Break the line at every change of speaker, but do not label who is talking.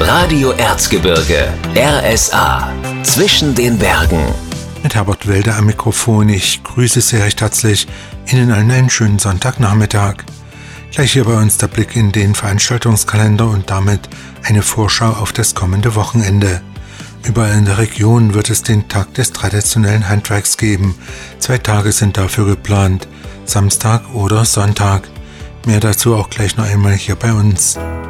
Radio Erzgebirge, RSA, zwischen den Bergen.
Mit Herbert Welde am Mikrofon. Ich grüße Sie recht herzlich. Ihnen allen einen schönen Sonntagnachmittag. Gleich hier bei uns der Blick in den Veranstaltungskalender und damit eine Vorschau auf das kommende Wochenende. Überall in der Region wird es den Tag des traditionellen Handwerks geben. 2 Tage sind dafür geplant, Samstag oder Sonntag. Mehr dazu auch gleich noch einmal hier bei uns.